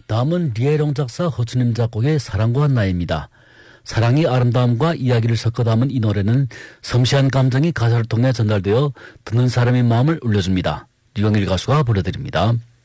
다음은 리에롱 작사 허츠님 작곡의 사랑과 한나입니다. 사랑의 아름다움과 이야기를 섞어 담은 이 노래는 섬세한 감정이 가사를 통해 전달되어 듣는 사람의 마음을 울려줍니다. 류영일 가수가 불러드립니다.